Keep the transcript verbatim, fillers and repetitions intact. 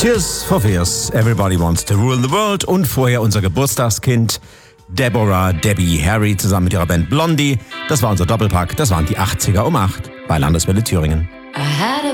Tears for Fears, Everybody Wants to Rule the World und vorher unser Geburtstagskind Deborah Debbie Harry zusammen mit ihrer Band Blondie. Das war unser Doppelpack, das waren die achtziger um acht bei Landeswelle Thüringen. I had a